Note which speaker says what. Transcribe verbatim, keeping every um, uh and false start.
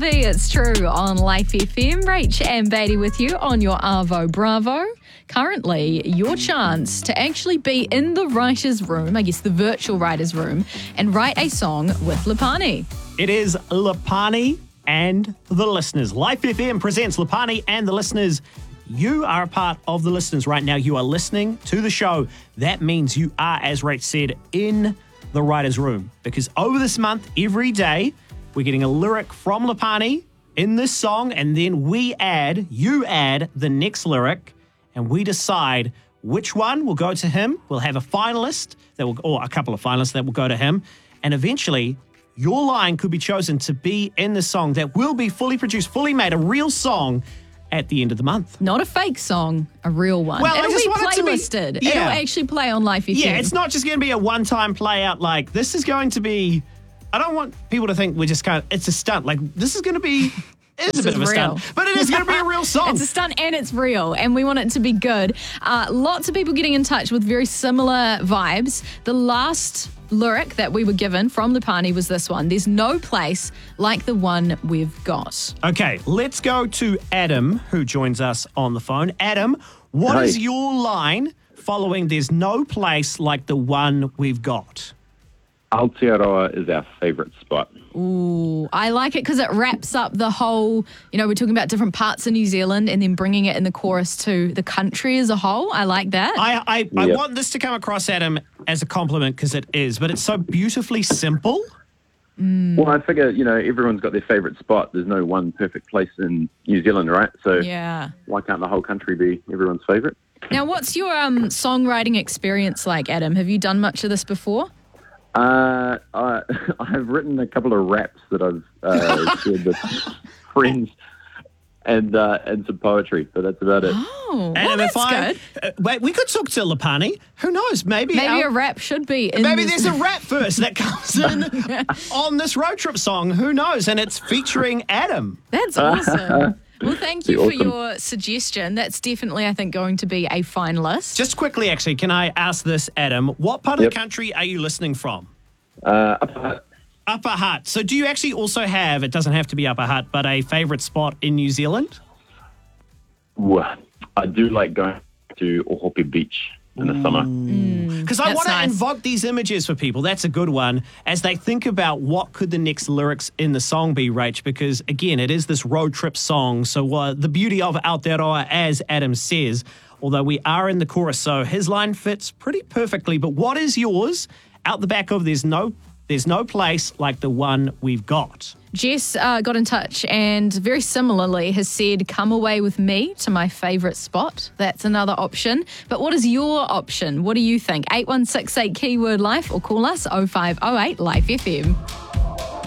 Speaker 1: be, it's true on Life F M. Rach and Beatty with you on your Arvo Bravo. Currently, your chance to actually be in the writer's room, I guess the virtual writer's room, and write a song with Lupani.
Speaker 2: It is Lupani and the listeners. Life F M presents Lupani and the listeners. You are a part of the listeners right now. You are listening to the show. That means you are, as Rach said, in the writer's room. Because over this month, every day, we're getting a lyric from Lupani in this song, and then we add, you add the next lyric, and we decide which one will go to him. We'll have a finalist, that will, or a couple of finalists that will go to him, and eventually your line could be chosen to be in the song that will be fully produced, fully made, a real song at the end of the month.
Speaker 1: Not a fake song, a real one.
Speaker 2: Well, I
Speaker 1: It'll
Speaker 2: just
Speaker 1: be
Speaker 2: want it to be-
Speaker 1: playlisted.
Speaker 2: yeah.
Speaker 1: It'll actually play on Life F M.
Speaker 2: Yeah, it's not just going to be a one-time play out. Like, this is going to be, I don't want people to think we're just kind of, it's a stunt. Like, this is going to be, it is a bit
Speaker 1: is
Speaker 2: of a
Speaker 1: real.
Speaker 2: stunt, but it is going to be a real song.
Speaker 1: It's a stunt and it's real, and we want it to be good. Uh, lots of people getting in touch with very similar vibes. The last lyric that we were given from Lupani was this one. There's no place like the one we've got.
Speaker 2: Okay, let's go to Adam, who joins us on the phone. Adam, what
Speaker 3: Hey.
Speaker 2: is your line following There's No Place Like the One We've Got?
Speaker 3: Aotearoa is our favourite spot.
Speaker 1: Ooh, I like it because it wraps up the whole, you know, we're talking about different parts of New Zealand and then bringing it in the chorus to the country as a whole. I like that.
Speaker 2: I, I, I
Speaker 3: Yep.
Speaker 2: want this to come across, Adam, as a compliment because it is, but it's so beautifully simple.
Speaker 3: Well, I figure, you know, everyone's got their favourite spot. There's no one perfect place in New Zealand, right? So
Speaker 1: Yeah.
Speaker 3: why can't the whole country be everyone's favourite?
Speaker 1: Now, what's your um, songwriting experience like, Adam? Have you done much of this before?
Speaker 3: Uh, I, I've written a couple of raps that I've uh, shared with friends and uh, and some poetry, but that's about it.
Speaker 1: Oh,
Speaker 2: Adam,
Speaker 1: well, that's
Speaker 2: if I,
Speaker 1: good.
Speaker 2: uh, wait, we could talk to Lupani. Who knows? Maybe
Speaker 1: Maybe
Speaker 2: our-
Speaker 1: a rap should be in
Speaker 2: Maybe
Speaker 1: this.
Speaker 2: there's a rap verse that comes in on this road trip song. Who knows? And it's featuring Adam.
Speaker 1: That's awesome. Well, thank you
Speaker 3: Be
Speaker 1: for
Speaker 3: awesome.
Speaker 1: your suggestion. That's definitely, I think, going to be a finalist.
Speaker 2: Just quickly, actually, can I ask this, Adam? What part of
Speaker 3: Yep.
Speaker 2: the country are you listening from?
Speaker 3: Uh, apart-
Speaker 2: Upper Hutt. So do you actually also have, it doesn't have to be Upper Hutt, but a favourite spot in New Zealand?
Speaker 3: well, I do like going to Ohope Beach in the summer.
Speaker 2: Because I
Speaker 1: That's
Speaker 2: want to
Speaker 1: nice.
Speaker 2: invoke these images for people. That's a good one. As they think about what could the next lyrics in the song be, Rach, because, again, it is this road trip song. So uh, the beauty of Aotearoa, as Adam says, although we are in the chorus, so his line fits pretty perfectly. But what is yours out the back of There's No, there's no Place Like the One We've Got?
Speaker 1: Jess uh, got in touch and very similarly has said, come away with me to my favourite spot. That's another option. But what is your option? What do you think? eight one six eight keyword life or call us oh five oh eight Life F M.